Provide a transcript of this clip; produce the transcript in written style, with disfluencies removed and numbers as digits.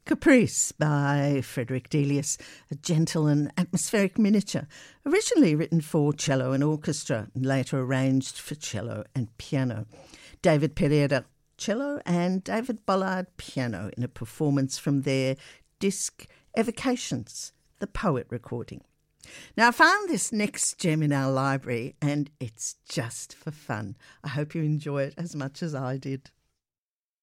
Caprice by Frederick Delius, a gentle and atmospheric miniature, originally written for cello and orchestra, and later arranged for cello and piano. David Pereira, cello, and David Bollard, piano, in a performance from their disc Evocations, the Poet recording. Now, I found this next gem in our library, and it's just for fun. I hope you enjoy it as much as I did.